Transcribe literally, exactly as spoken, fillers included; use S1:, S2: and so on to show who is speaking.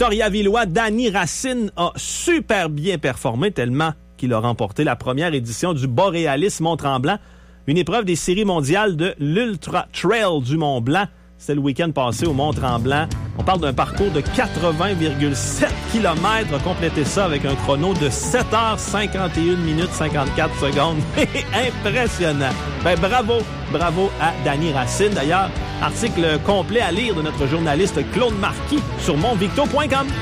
S1: Victoriavillois Danny Racine a super bien performé tellement qu'il a remporté la première édition du Borealis Mont-Tremblant, une épreuve des séries mondiales de l'Ultra Trail du Mont-Blanc. C'était le week-end passé au Mont-Tremblant. On parle d'un parcours de quatre-vingts virgule sept kilomètres. A complété ça avec un chrono de sept heures cinquante et une minutes cinquante-quatre secondes. Impressionnant. Ben bravo, bravo à Danny Racine. D'ailleurs, article complet à lire de notre journaliste Claude Marquis sur montvicto point com.